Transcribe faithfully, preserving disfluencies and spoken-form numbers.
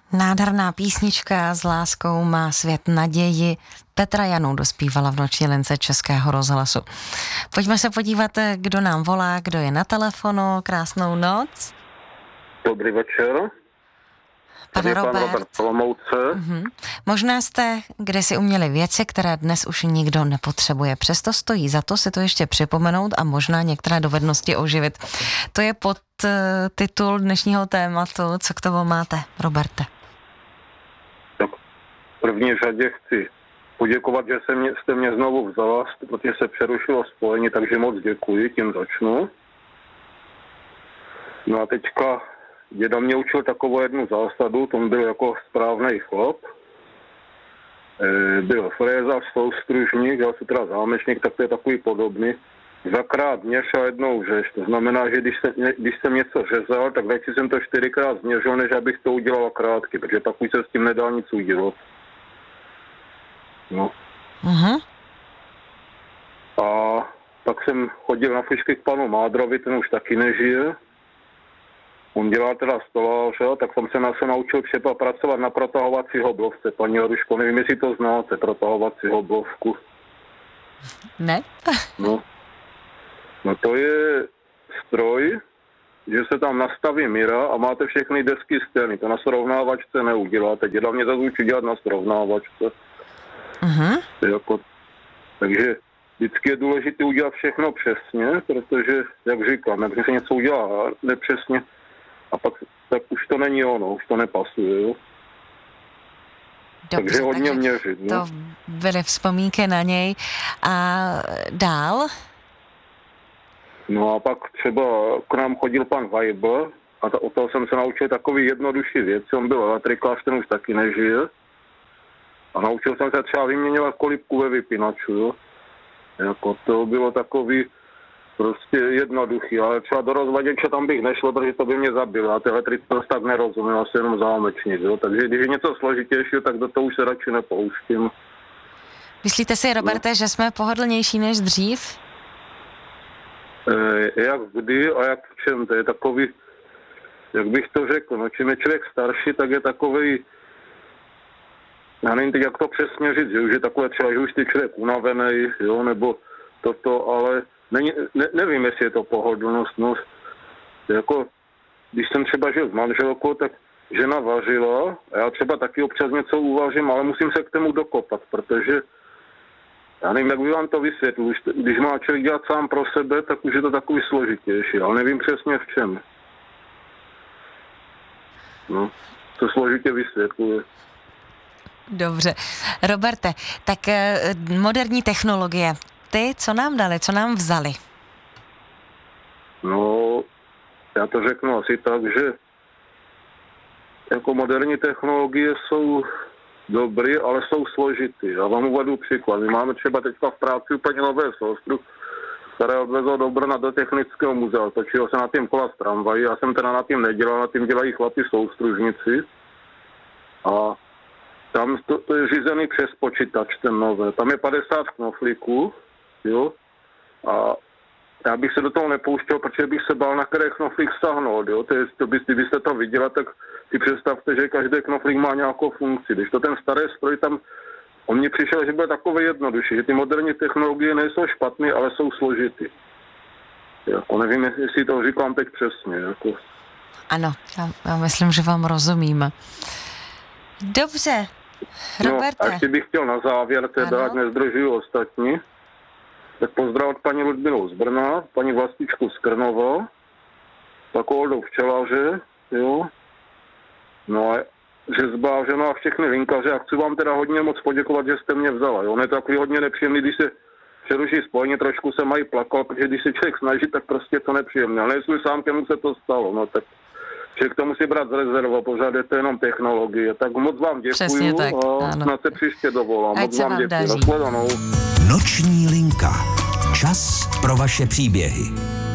Nádherná písnička S láskou má svět naději. Petra Janů dospívala v Noční lince Českého rozhlasu. Pojďme se podívat, kdo nám volá, kdo je na telefonu. Krásnou noc. Dobrý večer. Pane Robert. Robert uh-huh. Možná jste kdysi uměli věci, které dnes už nikdo nepotřebuje. Přesto stojí za to si to ještě připomenout a možná některé dovednosti oživit. To je pod uh, titul dnešního tématu. Co k tomu máte, Roberte? Tak v první řadě chci poděkovat, že se mě, jste mě znovu vzala, protože se přerušilo spojení, takže moc děkuji, tím začnu. No a teďka děda mě učil takovou jednu zásadu, to byl jako správnej chlap. E, byl frézař, soustružník, já jsem teda zámečník, tak to je takový podobný. Dvakrát měř a jednou řeš. To znamená, že když jsem, když jsem něco řezal, tak radši jsem to čtyřikrát změřil, než abych to udělal krátky, protože takový se s tím nedá nic udělat. No. Uh-huh. A tak jsem chodil na flišky k panu Mádrovi, ten už taky nežije. On dělal teda stoláře, tak jsem se, na, se naučil třeba pracovat na protahovací hoblovce. Paní Jaruško, nevím, jestli to znáte, protahovací hoblovku. Ne? No. No to je stroj, že se tam nastaví míra a máte všechny desky stejný. To na srovnávačce neuděláte. Děda mě zase učí dělat na srovnávačce. Uh-huh. Jako, takže vždycky je důležité udělat všechno přesně, protože, jak říkám, jak se něco udělá nepřesně, a pak tak už to není ono, už to nepasuje. Jo? Dobře, takže hodně takže měřit. No? To byly vzpomínky na něj. A dál? No a pak třeba k nám chodil pan Weibel a ta, od toho jsem se naučil takový jednodušší věci. On byl elektrikář, ten už taky nežije. A naučil jsem se třeba vyměňovat kolibku ve vypínaču. Jo? Jako to bylo takový prostě jednoduchý, ale třeba do rozvaděče tam bych nešlo, protože to by mě zabilo. A ty elektrickost tak nerozumím, asi jenom zámečník. Jo? Takže když je něco složitějšího, tak do toho už se radši nepouštím. Myslíte si, Roberte, no. že jsme pohodlnější než dřív? E, jak kdy a jak v čem? To je takový, jak bych to řekl, no čím je člověk starší, tak je takový, já nevím teď, jak to přesně říct, že už je takové třeba, že už ty člověk unavený, jo, nebo toto, ale není, ne, nevím, jestli je to pohodlnost, no, jako, když jsem třeba žil s manželkou, tak žena vařila a já třeba taky občas něco uvařím, ale musím se k tomu dokopat, protože já nevím, jak by vám to vysvětlil, když má člověk dělat sám pro sebe, tak už je to takový složitější, ale nevím přesně v čem. No, to složitě vysvětluje. Dobře. Roberte, tak moderní technologie, ty co nám dali, co nám vzali? No, já to řeknu asi tak, že jako moderní technologie jsou dobrý, ale jsou složitý. Já vám uvedu příklad. My máme třeba teďka v práci úplně nové sostru, které odvezlo do Brna do technického muzea. Točilo se na tím kola z tramvají. Já jsem teda na tím nedělal, na tím dělají chlapi soustružníci. A tam to, to je řízený přes počítač, ten nové. Tam je padesát knoflíků, jo. A já bych se do toho nepouštěl, protože bych se bál, na který knoflík stáhnout, jo. To je, to by, kdybyste to viděla, tak si představte, že každý knoflík má nějakou funkci. Když to ten starý stroj tam, on mně přišel, že bude takové jednodušší, že ty moderní technologie nejsou špatné, ale jsou složitý. Jako nevím, jestli to říkám teď přesně. Jako. Ano, já, já myslím, že vám rozumím. Dobře, Roberte. No, a ještě bych chtěl na závěr, teda, ať nezdržuju ostatní, tak pozdravit paní Ludmilu z Brna, paní Vlastičku z Krnova, tak Oldu včelaře, jo, no a řezba, žena a všechny linkaře a chci vám teda hodně moc poděkovat, že jste mě vzala, jo, on je takový hodně nepříjemný, když se přeruší spojení, trošku se mají plakal, protože když se člověk snaží, tak prostě je to nepříjemné, ale jestli sám kemu se to stalo, no tak člověk to musí brát z rezerva, pořád je to jenom technologie, tak moc vám děkuju tak, a snad se příště dovolám, ať moc vám, vám děkuju, nashledanou. Noční linka. Čas pro vaše příběhy.